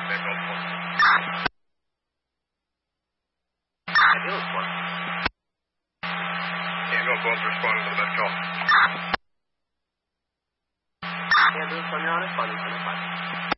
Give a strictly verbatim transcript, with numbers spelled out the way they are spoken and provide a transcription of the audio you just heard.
Both responding to the best call. Yeah, those are not responding to the